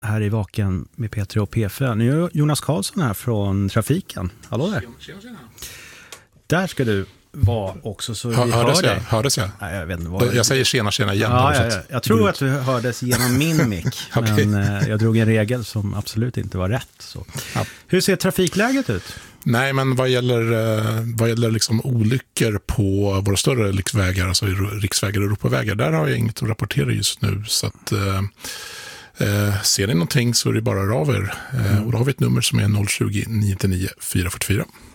här i Vaken med P3 och P4. Nu är Jonas Karlsson här från Trafiken. Hallå där. Tjena. Där ska du vara också så vi hör dig. Hördes jag? Nej, jag vet inte vad jag säger tjena igen. Jag tror att du hördes genom min mick. Okay. Men jag drog en regel som absolut inte var rätt. Så. Ja. Hur ser trafikläget ut? Nej, men vad gäller liksom olyckor på våra större riksvägar, alltså riksvägar och Europavägar, där har jag inget att rapportera just nu. Så att, ser ni någonting så är det bara av er. Och då har vi ett nummer som är 020 999 444.